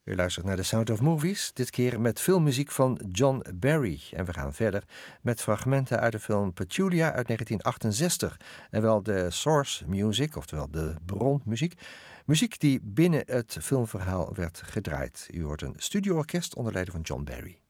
U luistert naar The Sound of Movies, dit keer met filmmuziek van John Barry. En we gaan verder met fragmenten uit de film Petulia uit 1968. En wel de source music, oftewel de bronmuziek. Muziek die binnen het filmverhaal werd gedraaid. U hoort een studioorkest onder leiding van John Barry.